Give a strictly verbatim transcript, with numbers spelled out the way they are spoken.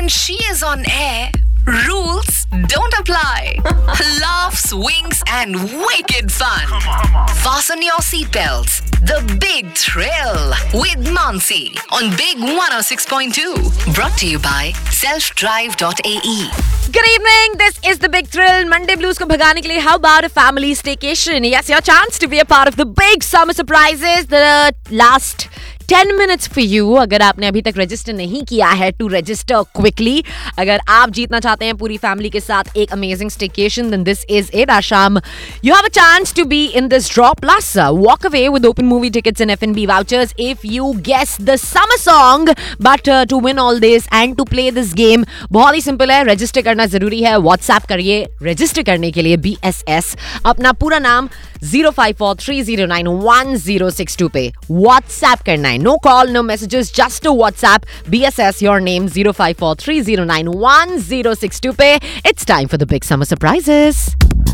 when she is on air, rules don't apply. Laughs, winks, and wicked fun. Fasten your seatbelts. The Big Thrill with Mansi on Big one oh six point two. Brought to you by self drive dot a e. Good evening. This is the Big Thrill. Monday blues ko bhagane ke liye, how about a family staycation? Yes, your chance to be a part of the big summer surprises. The last ten minutes for you. अगर आपने अभी तक register नहीं किया है, to register quickly. अगर आप जीतना चाहते हैं पूरी फैमिली के साथ एक amazing staycation, then this is it. Asham, you have a chance to be in this draw. Plus, uh, walk away with open movie tickets and F and B vouchers if you guess the summer song. But uh, to win all this and to play this game, बहुत ही simple है. Register करना जरूरी है. WhatsApp करिए. Register करने के लिए B S S अपना पूरा नाम zero five four three zero nine one zero six two पे WhatsApp करना है. No call, no messages, just a WhatsApp. B S S your name zero five four three zero nine one zero six two पे. It's time for the big summer surprises.